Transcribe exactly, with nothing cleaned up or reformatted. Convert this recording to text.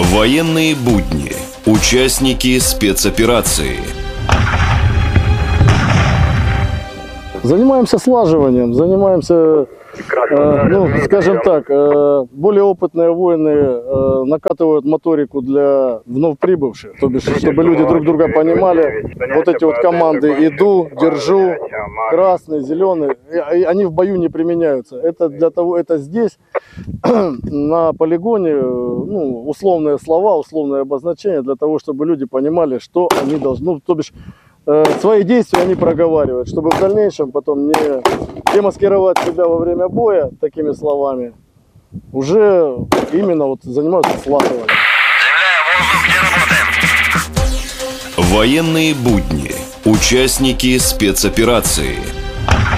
Военные будни. Участники спецоперации. Занимаемся слаживанием, занимаемся, э, ну, скажем так, э, более опытные воины э, накатывают моторику для вновь прибывших, то бишь, чтобы люди друг друга понимали, вот эти вот команды «иду», «держу», «красный», «зеленый», они в бою не применяются. Это для того, это здесь, на полигоне, ну, условные слова, условные обозначения, для того, чтобы люди понимали, что они должны, ну, то бишь, свои действия они проговаривают, чтобы в дальнейшем потом не демаскировать себя во время боя такими словами, уже именно вот занимаются слаживанием. Военные будни. Участники спецоперации.